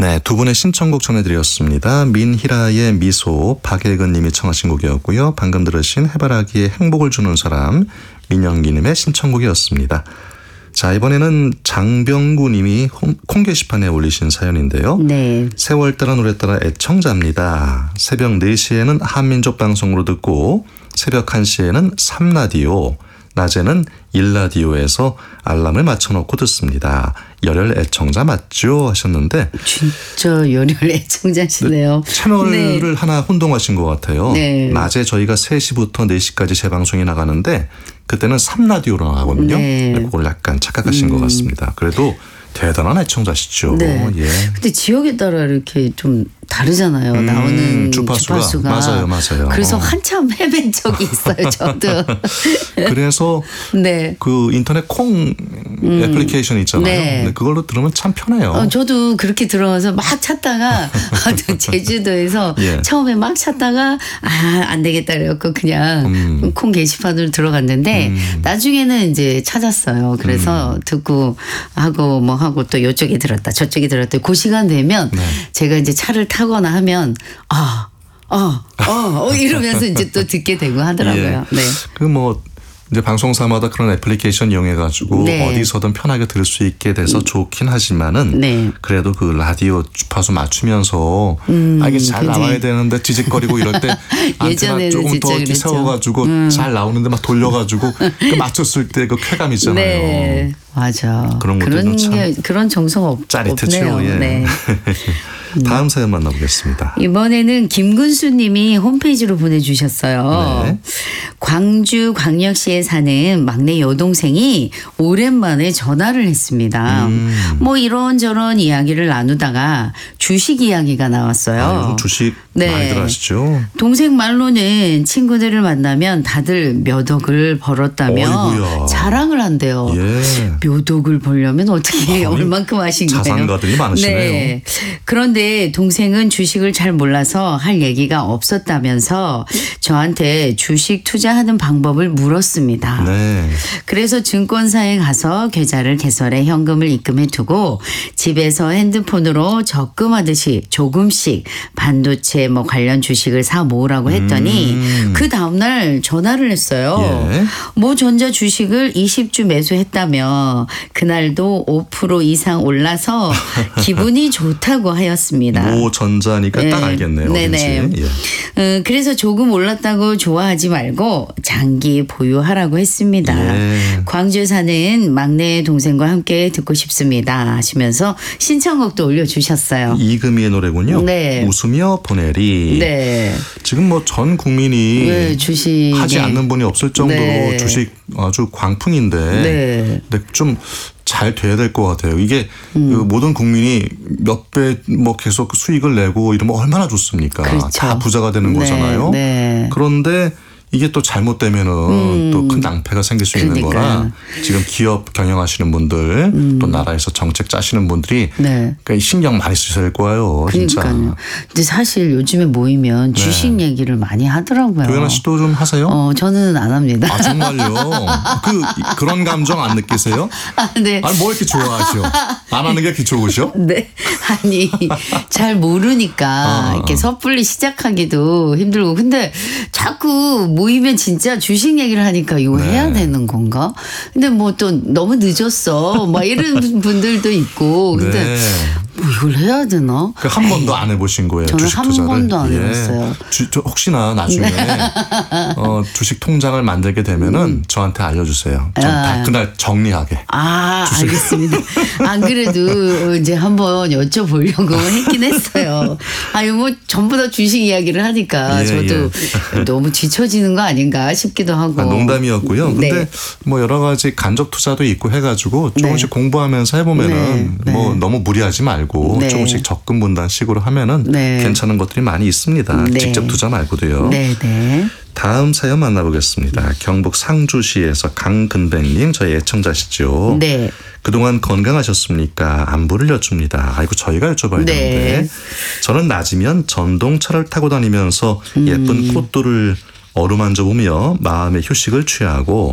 네, 두 분의 신청곡 전해드렸습니다. 민희라의 미소, 박예근 님이 청하신 곡이었고요. 방금 들으신 해바라기의 행복을 주는 사람, 민영기 님의 신청곡이었습니다. 자, 이번에는 장병구 님이 콩 게시판에 올리신 사연인데요. 네. 세월 따라 노래 따라 애청자입니다. 새벽 4시에는 한민족 방송으로 듣고 새벽 1시에는 3라디오, 낮에는 1라디오에서 알람을 맞춰놓고 듣습니다. 열혈 애청자 맞죠? 하셨는데 진짜 열혈 애청자시네요. 채널을 네. 하나 혼동하신 것 같아요. 네. 낮에 저희가 3시부터 4시까지 재방송이 나가는데 그때는 3라디오로 나가거든요. 네. 그걸 약간 착각하신 것 같습니다. 그래도 대단한 애청자시죠. 네. 예. 근데 지역에 따라 이렇게 좀 다르잖아요. 나오는 주파수가. 맞아요. 그래서 한참 헤맨 적이 있어요. 저도. 그래서 네. 그 인터넷 콩 애플리케이션 있잖아요. 네. 근데 그걸로 들으면 참 편해요. 저도 그렇게 들어가서 막 찾다가 제주도에서 예. 처음에 막 찾다가 안 되겠다 그래갖고 그냥 콩 게시판으로 들어갔는데 나중에는 이제 찾았어요. 그래서 듣고 하고 뭐 하고 또 이쪽에 들었다 저쪽에 들었다 그 시간 되면 네. 제가 이제 차를 타거나 하면 이러면서 이제 또 듣게 되고 하더라고요. 예. 네. 그 뭐 이제 방송사마다 그런 애플리케이션 이용해가지고 네. 어디서든 편하게 들을 수 있게 돼서 좋긴 하지만은 네. 그래도 그 라디오 주파수 맞추면서 이게 잘 그지. 나와야 되는데 지직거리고 이럴 때 안테나 예전에는 조금 진짜 더 이렇게 그랬죠. 세워가지고 잘 나오는데 막 돌려가지고 그 맞췄을 때 그 쾌감 있잖아요. 네, 맞아. 그런 것들도 참 그런 정성 짜릿했죠. 없네요. 예. 네. 다음 사연 만나보겠습니다. 이번에는 김근수 님이 홈페이지로 보내주셨어요. 네. 광주광역시에 사는 막내 여동생이 오랜만에 전화를 했습니다. 뭐 이런저런 이야기를 나누다가 주식 이야기가 나왔어요. 요즘 주식 네. 많이들 하시죠? 동생 말로는 친구들을 만나면 다들 몇 억을 벌었다며 어이구야. 자랑을 한대요. 예. 몇 억을 벌려면 어떻게 얼만큼 하신 거예요? 자산가들이 많으시네요. 네. 그런데 동생은 주식을 잘 몰라서 할 얘기가 없었다면서 저한테 주식 투자하는 방법을 물었습니다. 네. 그래서 증권사에 가서 계좌를 개설해 현금을 입금해 두고 집에서 핸드폰으로 적금하듯이 조금씩 반도체 뭐 관련 주식을 사 모으라고 했더니 그 다음날 전화를 했어요. 예. 모 전자 주식을 20주 매수했다며 그날도 5% 이상 올라서 기분이 좋다고 하였습니다. 모 전자니까 딱 알겠네요. 네네. 어딘지. 예. 그래서 조금 올랐다고 좋아하지 말고 장기 보유하라고 했습니다. 예. 광주 사는 막내 동생과 함께 듣고 싶습니다 하시면서 신청곡도 올려주셨어요. 이금희의 노래군요. 네. 웃으며 보내리. 네. 지금 뭐 전 국민이 네, 주식 하지 않는 분이 없을 정도로 네. 주식 아주 광풍인데 네. 근데 좀 잘 돼야 될 것 같아요. 이게 그 모든 국민이 몇 배 뭐 계속 수익을 내고 이러면 얼마나 좋습니까? 그렇죠. 다 부자가 되는 네, 거잖아요. 네. 그런데 이게 또 잘못되면은 또 큰 낭패가 생길 수 있는 그러니까요. 거라 지금 기업 경영하시는 분들 또 나라에서 정책 짜시는 분들이 네. 그러니까 신경 많이 쓰셔야 될 거예요. 진짜. 그러니까요. 근데 사실 요즘에 모이면 주식 얘기를 많이 하더라고요. 조연아 씨도 좀 하세요? 저는 안 합니다. 아 정말요? 그런 감정 안 느끼세요? 네. 아니 뭐 이렇게 좋아하죠? 안 하는 게 이렇게 좋으셔? 네. 아니, 잘 모르니까 이렇게 섣불리 시작하기도 힘들고. 근데 자꾸 모이면 진짜 주식 얘기를 하니까 이거 네. 해야 되는 건가? 근데 뭐 또 너무 늦었어. 막 이런 분들도 있고. 근데 네. 뭐 이걸 해야 되나? 한 번도 안 해보신 거예요. 저는 주식 한 투자를. 번도 안 해봤어요. 혹시나 나중에 주식 통장을 만들게 되면은 저한테 알려주세요. 그날 정리하게. 알겠습니다. 안 그래도 이제 한번 여쭤보려고 했긴 했어요. 뭐 전부 다 주식 이야기를 하니까 저도 너무 뒤처지는 거 아닌가 싶기도 하고. 농담이었고요. 근데 네. 뭐 여러 가지 간접 투자도 있고 해가지고 조금씩 공부하면서 해보면은 네. 뭐 너무 무리하지 말고 네. 조금씩 적금 분단식으로 하면은 네. 괜찮은 것들이 많이 있습니다. 네. 직접 투자 말고도요. 네. 다음 사연 만나보겠습니다. 경북 상주시에서 강근백님 저희 애청자시죠. 네. 그동안 건강하셨습니까? 안부를 여쭙니다. 아이고 저희가 여쭤봐야 네. 되는데 저는 낮이면 전동차를 타고 다니면서 예쁜 꽃들을 어루만져 보며 마음의 휴식을 취하고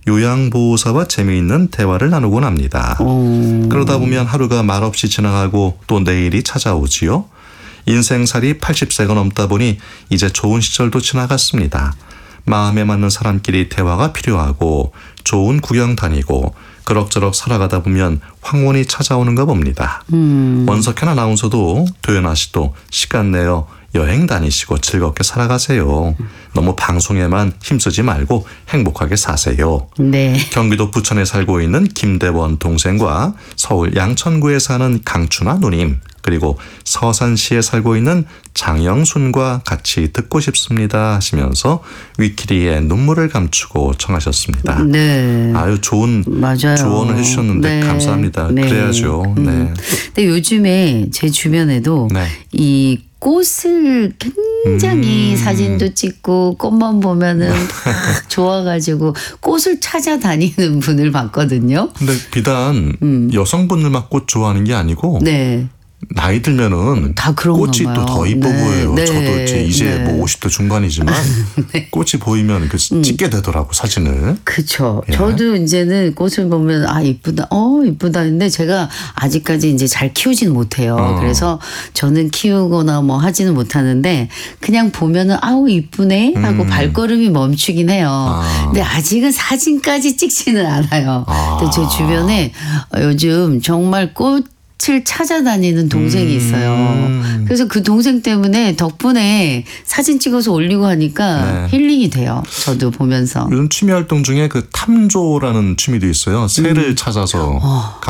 요양보호사와 재미있는 대화를 나누곤 합니다. 그러다 보면 하루가 말없이 지나가고 또 내일이 찾아오지요. 인생살이 80세가 넘다 보니 이제 좋은 시절도 지나갔습니다. 마음에 맞는 사람끼리 대화가 필요하고 좋은 구경 다니고 그럭저럭 살아가다 보면 황혼이 찾아오는가 봅니다. 원석현 아나운서도 도연아 씨도 시간 내어 여행 다니시고 즐겁게 살아가세요. 너무 방송에만 힘쓰지 말고 행복하게 사세요. 네. 경기도 부천에 살고 있는 김대원 동생과 서울 양천구에 사는 강춘아 누님 그리고 서산시에 살고 있는 장영순과 같이 듣고 싶습니다 하시면서 위키리의 눈물을 감추고 청하셨습니다. 네. 아유 좋은 맞아요. 조언을 해주셨는데 네. 감사합니다. 네. 그래야죠. 네. 근데 요즘에 제 주변에도 네. 이 꽃을 굉장히 사진도 찍고 꽃만 보면은 딱 좋아가지고 꽃을 찾아다니는 분을 봤거든요. 근데 비단 여성분들만 꽃 좋아하는 게 아니고 네. 나이 들면은 다 그런가 꽃이 봐요. 또 더 이뻐 네. 보여요. 네. 저도 이제 네. 뭐 50대 중반이지만 꽃이 보이면 찍게 되더라고 사진을. 그쵸. 예. 저도 이제는 꽃을 보면 아 이쁘다, 이쁘다 했는데 제가 아직까지 이제 잘 키우지는 못해요. 그래서 저는 키우거나 뭐 하지는 못하는데 그냥 보면은 아우 이쁘네 하고 발걸음이 멈추긴 해요. 근데 아직은 사진까지 찍지는 않아요. 근데 제 주변에 요즘 정말 꽃을 찾아다니는 동생이 있어요. 그래서 그 동생 때문에 덕분에 사진 찍어서 올리고 하니까 네. 힐링이 돼요. 저도 보면서. 요즘 취미 활동 중에 그 탐조라는 취미도 있어요. 새를 찾아서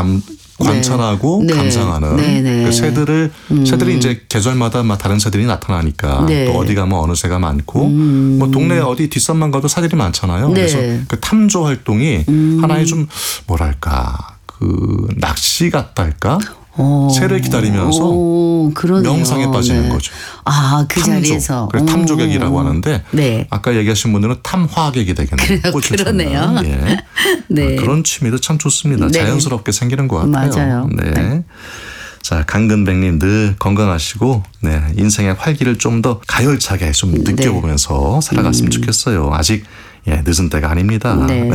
관찰하고 네. 감상하는 네. 네. 그 새들이 이제 계절마다 막 다른 새들이 나타나니까 네. 또 어디 가면 어느 새가 많고 뭐 동네 어디 뒷산만 가도 새들이 많잖아요. 네. 그래서 그 탐조 활동이 하나의 좀 뭐랄까 그 낚시 같달까? 새를 기다리면서 그러네요. 명상에 빠지는 네. 거죠. 아, 그 탐조. 자리에서. 그래서 탐조객이라고 하는데 네. 아까 얘기하신 분들은 탐화객이 되겠네요. 꽃을 그러네요. 찾는. 예. 네. 그런 취미도 참 좋습니다. 네. 자연스럽게 생기는 것 같아요. 맞아요. 네. 네. 자, 강근백님 늘 건강하시고 네, 인생의 활기를 좀 더 가열차게 좀 느껴보면서 살아갔으면 좋겠어요. 아직 늦은 때가 아닙니다. 네.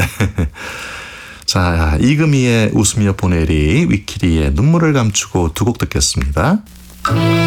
자, 이금희의 웃으며 보내리, 위키리의 눈물을 감추고 두 곡 듣겠습니다.